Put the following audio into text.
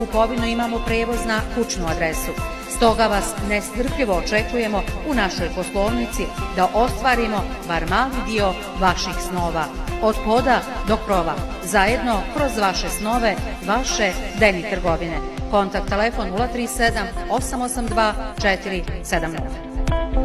kupovinu imamo prevoz na kućnu adresu. Stoga vas nestrpljivo očekujemo u našoj poslovnici da ostvarimo bar mali dio vaših snova. Od poda do krova. Zajedno kroz vaše snove, vaše Deni trgovine. Kontakt telefon 037 882 470.